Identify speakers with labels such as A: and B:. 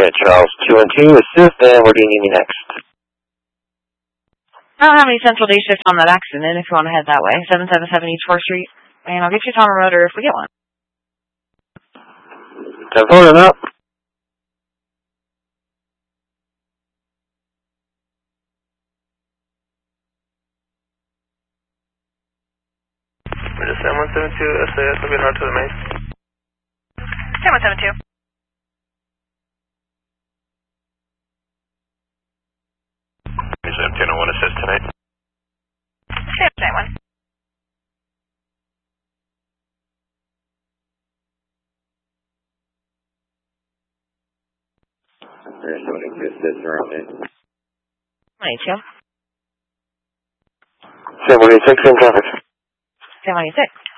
A: at Charles 212, assist, and where do you need me next?
B: I don't have any central day shift on that accident if you want to head that way. 777 East 4th Street. And I'll get you a Tom Rotor if we get one.
A: 10-4 and up.
C: We're just 7172 SAS, we'll get out to the main.
B: 7172.
C: Is that 1001 assist tonight?
B: 71.
A: There's 72 assist around me.
B: 22.
A: 716, same traffic.
B: 726.